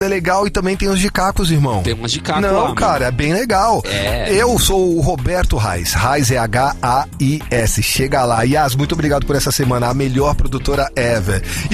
é legal e também tem os de cacos, irmão. Tem umas de caco Não, lá, cara, mano. é bem legal. Eu sou o Roberto Reis. Reis é H-A-I-S. Chega lá. Yas, muito obrigado por essa semana. A melhor produtora ever.